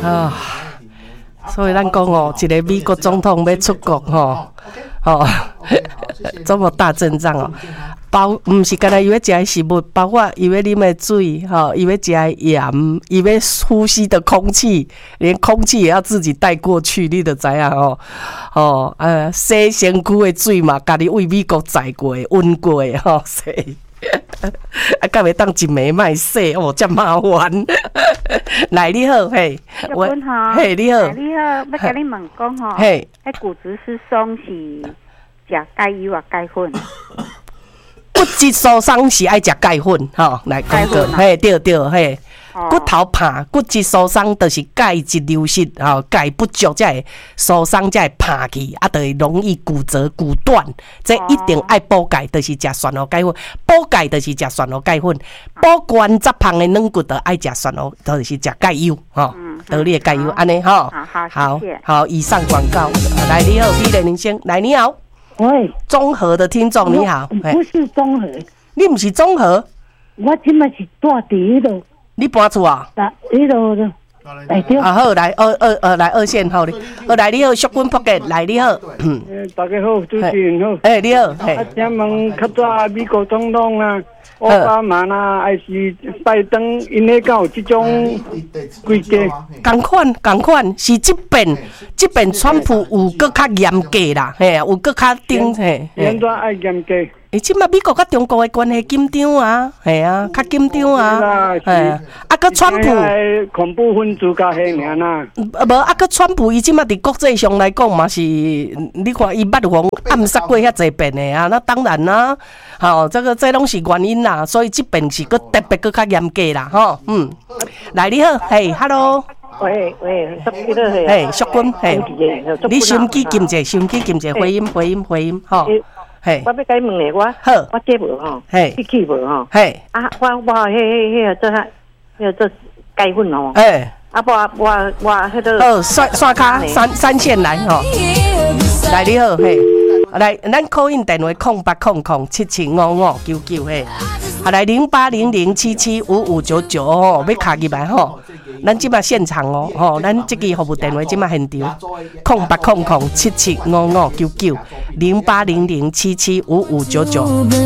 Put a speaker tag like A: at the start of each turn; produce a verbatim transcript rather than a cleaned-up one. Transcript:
A: 啊，所以咱讲哦，一个美国总统要出国吼，吼，这么大阵仗哦。包毋是干那伊要食的食物，包括伊要啉的水，吼，伊要食的盐，伊要呼吸的空气，连空气也要自己带过去，你就知影吼。吼，呃，洗身躯的水嘛，家己为美国载过、运过吼，洗。啊，敢会当一暝卖洗哦，真麻烦。来，你好，嘿，
B: 我
A: 嘿，你好，
B: 你好，要甲你问讲吼，
A: 嘿，
B: 迄骨质疏松是食钙油啊钙粉？
A: 骨质疏松是爱食钙粉，吼，来讲过，嘿，对对，嘿。骨头怕骨质疏松，就是钙质流失，吼，钙不足才会疏松，才会怕去，啊，就会容易骨折、骨断。这一定爱补钙，就是食酸蚵钙粉。补钙就是食酸蚵钙粉，补原则胖的软骨，就爱食酸蚵，就是食钙油，吼，得力的钙油，安尼吼。
B: 好好，谢谢。
A: 好，以上广告。来，你好，B零零星，来，你好。
C: 喂，
A: 综合的听众你好。
C: 不是综合，
A: 你不是综合？
C: 我今麦是住伫迄度。
A: 你搬厝啊？
C: 那迄度，哎对。
A: 啊好，来二二二来二线好哩。好来你好，淑君仆嘅来你好。
D: 大家好，主持人好。
A: 哎你好，嘿。
D: 啊，请问较早美国总统啊，奥巴马啊，还是拜登，因迄敢有即种规矩？
A: 同款同款，是即边即边川普有搁较严格啦，嘿，有搁较顶嘿。
D: 安怎爱严格？
A: 诶，即马美国甲中国的关系紧张啊，系啊，较紧张啊，系啊，啊，搁川普
D: 恐怖分子甲迄尔呐，
A: 无啊，搁川普伊即马伫国际上来讲嘛是，你看伊捌黄暗杀过遐济遍的啊，那当然啦，吼，这个这拢是原因啦，所以即边是搁特别搁较严格啦，吼，嗯，来你好，嘿 ，hello。
E: 喂喂，淑君的嘿，
A: 嘿，淑君，嘿，你收音机撳者，收音機撳者，回音回音回音，吼。嘿，
E: 我要甲你问咧，我
A: 好，
E: 我接无吼，
A: 嘿，
E: 你去无吼，
A: 嘿，
E: 啊，我我迄迄迄做迄迄做钙粉哦，
A: 哎，
E: 啊，我我我迄个，
A: 好，刷刷卡三三线来吼，来你好，嘿，来，咱 call in 电话空八空空七七五五九九嘿，啊来零八零零七七五五九九吼，要卡入来吼。咱即马现场哦，吼，咱即个服务电话即马现场，空八空空七七五五九九零八零零七七五五九九。